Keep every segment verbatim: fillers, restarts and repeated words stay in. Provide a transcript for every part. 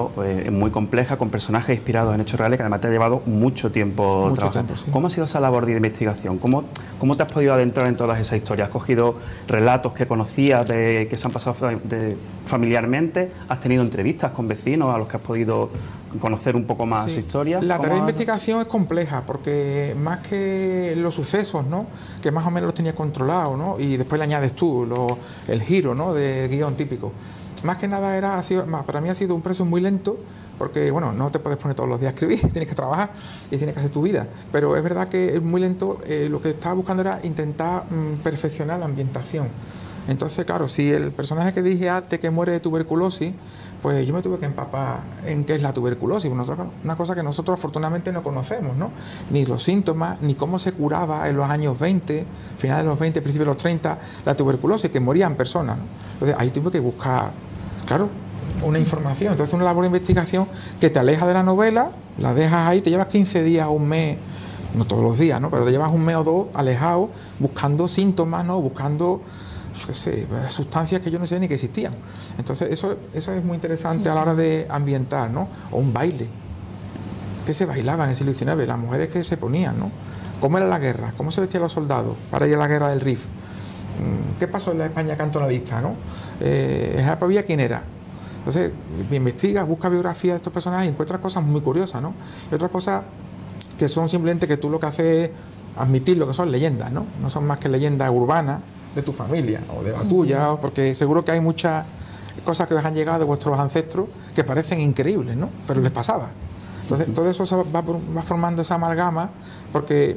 pues, muy compleja, con personajes inspirados en hechos reales, que además te ha llevado mucho tiempo mucho trabajar. tiempo, sí. ¿Cómo ha sido esa labor de investigación? ¿Cómo, ¿Cómo te has podido adentrar en todas esas historias? ¿Has cogido relatos que conocías, de, que se han pasado de, familiarmente? ¿Has tenido entrevistas con vecinos a los que has podido conocer un poco más sí. su historia? La tarea de has... investigación es compleja, porque más que los sucesos, ¿no?, que más o menos los tenía controlados, ¿no?, y después le añades tú lo, el giro, ¿no?, de guión típico. Más que nada era, ha sido, para mí ha sido un proceso muy lento, porque bueno, no te puedes poner todos los días a escribir, tienes que trabajar y tienes que hacer tu vida. Pero es verdad que es muy lento. Eh, lo que estaba buscando era intentar mmm, perfeccionar la ambientación. Entonces, claro, si el personaje que dije antes que muere de tuberculosis, pues yo me tuve que empapar en qué es la tuberculosis, una, una cosa que nosotros afortunadamente no conocemos, ¿no? Ni los síntomas, ni cómo se curaba en los años veinte, finales de los veinte, principios de los treinta, la tuberculosis, que morían personas, ¿no? Entonces ahí tuve que buscar, claro, una información. Entonces una labor de investigación que te aleja de la novela, la dejas ahí, te llevas quince días o un mes, no todos los días, ¿no?, pero te llevas un mes o dos alejado, buscando síntomas, ¿no?, buscando, qué sé, sustancias que yo no sabía ni que existían. Entonces eso, eso es muy interesante a la hora de ambientar, ¿no? O un baile. ¿Qué se bailaba en el siglo diecinueve? Las mujeres que se ponían, ¿no? ¿Cómo era la guerra? ¿Cómo se vestían los soldados para ir a la guerra del Rif? ¿Qué pasó en la España cantonalista, ¿no? Eh, ¿En la Pavía quién era? Entonces, investigas, buscas biografías de estos personajes y encuentras cosas muy curiosas, ¿no? Y otras cosas que son simplemente que tú lo que haces es admitir lo que son leyendas, ¿no? No son más que leyendas urbanas de tu familia o de la tuya, porque seguro que hay muchas cosas que os han llegado de vuestros ancestros que parecen increíbles, ¿no?, pero les pasaba. Entonces, todo eso se va, va formando esa amalgama, porque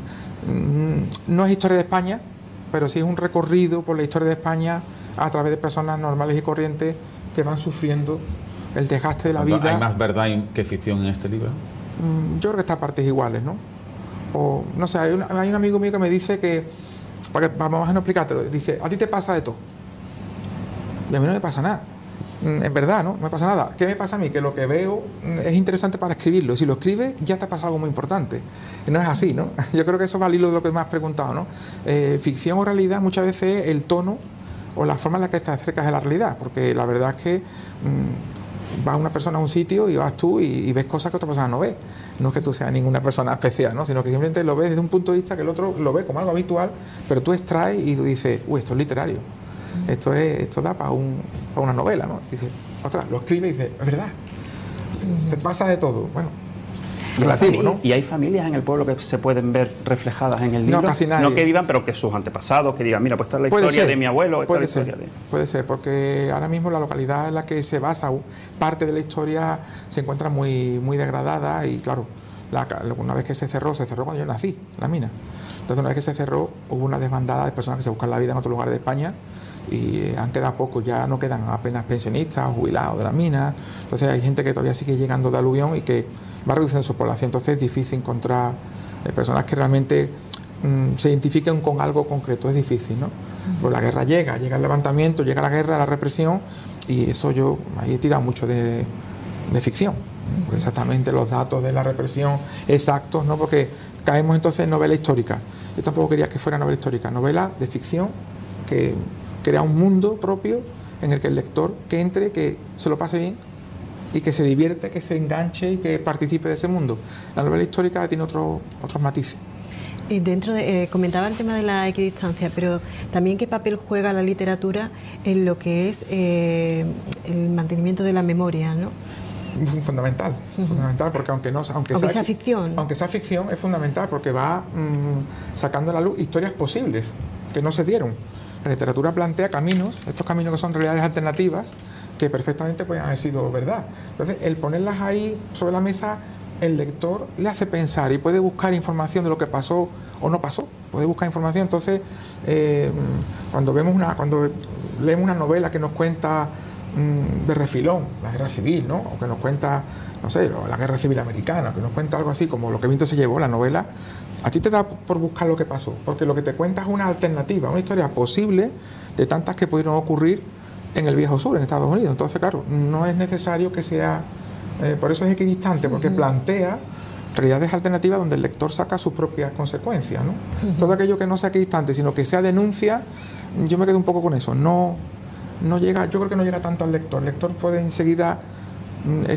mmm, no es historia de España, pero sí es un recorrido por la historia de España a través de personas normales y corrientes que van sufriendo el desgaste de la vida. ¿Hay más verdad que ficción en este libro? Mmm, yo creo que está a partes iguales, ¿no? O, no sé, hay un, hay un amigo mío que me dice que, para que vamos a no explicártelo, dice, a ti te pasa de todo. Y a mí no me pasa nada. En verdad, ¿no? No me pasa nada. ¿Qué me pasa a mí? Que lo que veo es interesante para escribirlo. Y si lo escribes, ya te pasa algo muy importante. No es así, ¿no? Yo creo que eso va al hilo de lo que me has preguntado, ¿no? Eh, ficción o realidad muchas veces es el tono o la forma en la que te acercas a la realidad. Porque la verdad es que mmm, va una persona a un sitio y vas tú y, y ves cosas que otra persona no ve. No es que tú seas ninguna persona especial, ¿no?, sino que simplemente lo ves desde un punto de vista que el otro lo ve como algo habitual, pero tú extraes y tú dices, uy, esto es literario. Esto es, esto da para, un, para una novela, ¿no? Dice, ostras, lo escribe y dice, es verdad, te pasa de todo. Bueno, relativo, ¿no? ¿Y hay familias en el pueblo que se pueden ver reflejadas en el libro? No, casi nadie. No que vivan, pero que sus antepasados, que digan, mira, pues esta es la Puede historia ser, de mi abuelo, esta puede es la historia ser, de... Puede ser, porque ahora mismo la localidad en la que se basa parte de la historia se encuentra muy, muy degradada y, claro, la, una vez que se cerró, se cerró cuando yo nací, la mina. Entonces, una vez que se cerró, hubo una desbandada de personas que se buscan la vida en otros lugares de España y han quedado pocos, ya no quedan apenas pensionistas o jubilados de la mina. Entonces hay gente que todavía sigue llegando de aluvión y que va reduciendo su población. Entonces es difícil encontrar eh, personas que realmente mmm, se identifiquen con algo concreto, es difícil, ¿no? Uh-huh. Pues la guerra llega, llega el levantamiento, llega la guerra, la represión, y eso yo ahí he tirado mucho de, de ficción. Pues exactamente los datos de la represión exactos, ¿no? Porque caemos entonces en novela histórica. Yo tampoco quería que fuera novela histórica, novela de ficción que crea un mundo propio en el que el lector que entre, que se lo pase bien y que se divierte, que se enganche y que participe de ese mundo. La novela histórica tiene otro, otros matices. Y dentro de, eh, comentaba el tema de la equidistancia, pero también qué papel juega la literatura en lo que es eh, el mantenimiento de la memoria, ¿no? Fundamental, uh-huh. fundamental, porque aunque no aunque, aunque sea, sea ficción, aunque sea ficción es fundamental porque va mmm, sacando a la luz historias posibles que no se dieron. La literatura plantea caminos, estos caminos que son realidades alternativas que perfectamente pueden haber sido verdad. Entonces, el ponerlas ahí sobre la mesa, el lector le hace pensar y puede buscar información de lo que pasó o no pasó. Puede buscar información. Entonces, eh, cuando vemos una, cuando leemos una novela que nos cuenta mmm, de refilón la guerra civil, ¿no? O que nos cuenta, no sé, la guerra civil americana, que nos cuenta algo así como Lo que viento se llevó, la novela, a ti te da por buscar lo que pasó, porque lo que te cuenta es una alternativa, una historia posible de tantas que pudieron ocurrir en el viejo sur, en Estados Unidos. Entonces, claro, no es necesario que sea, eh, por eso es equidistante, porque uh-huh. plantea realidades alternativas donde el lector saca sus propias consecuencias, ¿no? Uh-huh. Todo aquello que no sea equidistante, sino que sea denuncia, yo me quedo un poco con eso. No, no llega, yo creo que no llega tanto al lector. El lector puede enseguida